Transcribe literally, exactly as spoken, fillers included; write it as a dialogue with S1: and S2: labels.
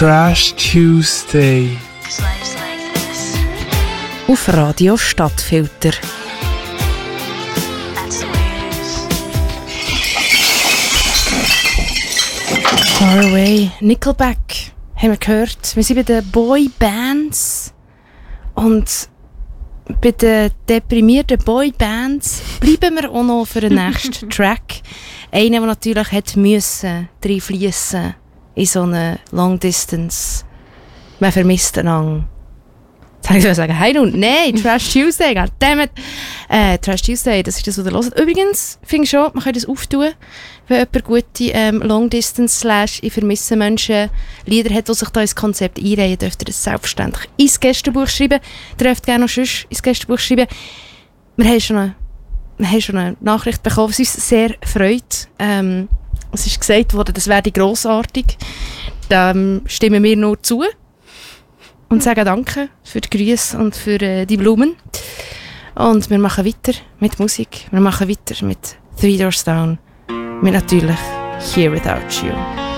S1: Trash Tuesday.
S2: Auf Radio Stadtfilter. Far Away, Nickelback, haben wir gehört. Wir sind bei den Boybands. Und bei den deprimierten Boybands bleiben wir auch noch für den nächsten Track. Einer, der natürlich hat müssen reinfliessen in so eine Long Distance. Man vermisst einander. Jetzt habe ich sagen, hey und nein, Trash Tuesday, goddammit. Äh, Trash Tuesday, das ist das, was ihr hört. Übrigens, finde ich schon, man kann das auftun, wenn jemand gute ähm, Long Distance slash ich vermisse Menschen Lieder hat, die sich da ins Konzept einreihen, dürft ihr das selbstverständlich ins Gästebuch schreiben. Ihr dürft gerne noch sonst ins Gästebuch schreiben. Wir haben schon eine, wir haben schon eine Nachricht bekommen, was uns sehr freut. Ähm, es ist gesagt worden, das werde grossartig. Da ähm, stimmen wir nur zu. Und sagen Danke für die Grüße und für äh, die Blumen. Und wir machen weiter mit Musik. Wir machen weiter mit Three Doors Down. Mit natürlich Here Without You.